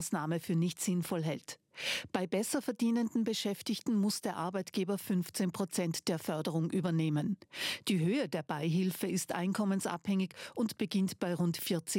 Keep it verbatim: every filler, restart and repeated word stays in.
Maßnahme für nicht sinnvoll hält. Bei besser verdienenden Beschäftigten muss der Arbeitgeber fünfzehn Prozent der Förderung übernehmen. Die Höhe der Beihilfe ist einkommensabhängig und beginnt bei rund vierzig